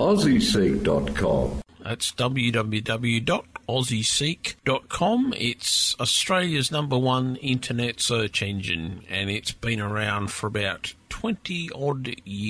AussieSeek.com. That's www.aussieseek.com. It's Australia's #1 internet search engine, and it's been around for about 20-odd years.